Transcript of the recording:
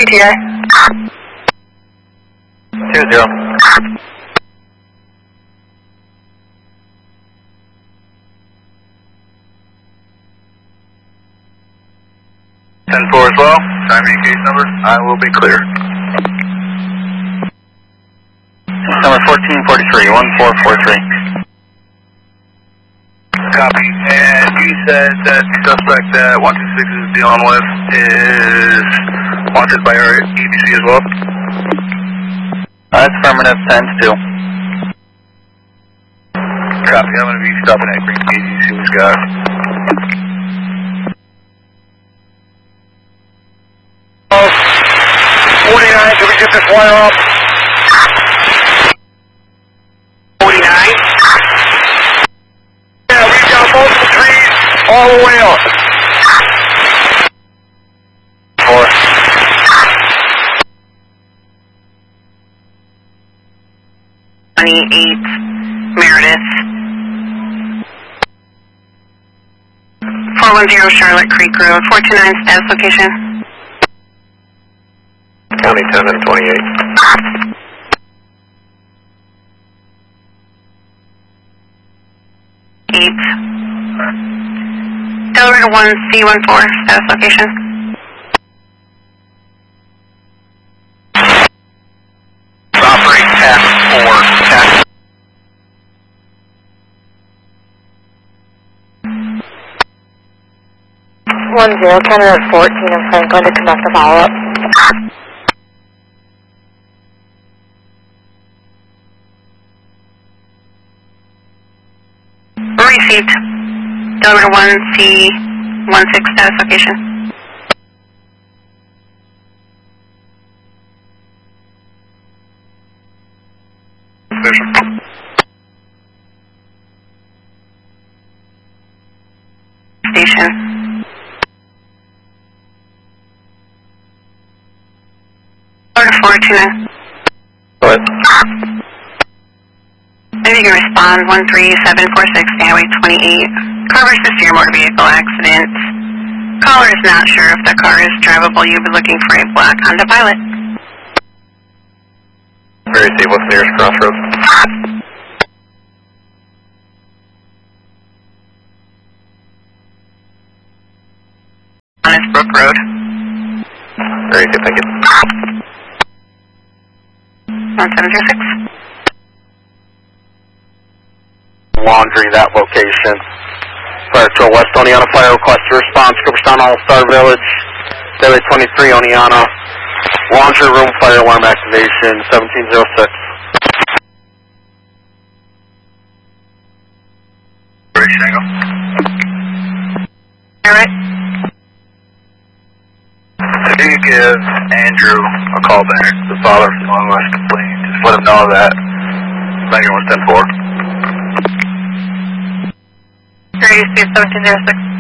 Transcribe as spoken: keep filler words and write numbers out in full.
C T A. two zero. ten four as well. Time me case number. I will be clear. Number fourteen forty-three, one four four three. Copy. And you said that the suspect that one two six is dealing with is wanted by our E B C as well? That's affirmative, times two. Copy. I'm going to be stopping at Green P Z, see what he's got. forty-nine, can we get this wire up? forty-nine? Yeah, we've got multiple trees all the way up. Four. twenty-eight, Meredith. four one zero Charlotte Creek Road, four two nine status location. County ten and twenty-eight. eight. Delaware to one C one four, status location. Operate task four, task. one zero, Canada fourteen and Franklin to conduct a follow-up. Received. Delaware to one C one six, status location. Station. Station. Delaware to four two nine. Go ahead. If you can respond, one three seven four six, Highway twenty-eight. Car versus your motor vehicle accident. Caller is not sure if the car is drivable. You'll be looking for a black Honda Pilot. Very safe, what's the nearest crossroads? Honest Brook Road. Very safe, thank you. one seven zero six. Laundry, that location. Fire Patrol West Oneonta Fire request to response. Cooperstown All-Star Village. Daily twenty-three Oneonta. Laundry room fire alarm activation seventeen oh six. Ready, Shango. Alright. If you could give Andrew a call back, the father from Long West complaint, just let him know that Megan was ten four. Ready to seventeen oh six.